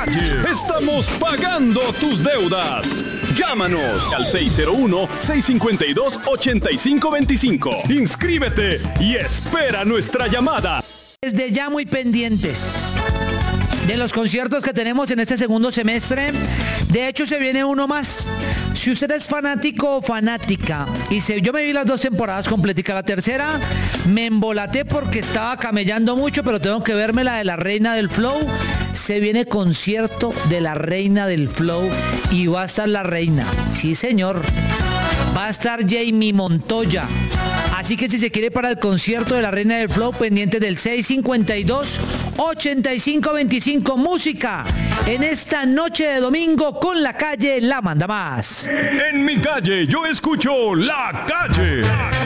calle. Estamos pagando tus deudas. Llámanos al 601-652-8525. Inscríbete y espera nuestra llamada. Desde ya muy pendientes de los conciertos que tenemos en este segundo semestre. De hecho, se viene uno más. Si usted es fanático o fanática, yo me vi las 2 temporadas completica, la tercera me embolaté porque estaba camellando mucho, pero tengo que verme la de la Reina del Flow. Se viene concierto de la Reina del Flow y va a estar la Reina. Sí, señor. Va a estar Jamie Montoya. Así que si se quiere para el concierto de la Reina del Flow, pendiente del 652-8525, música en esta noche de domingo con La Calle La Manda Más. En mi calle yo escucho La Calle.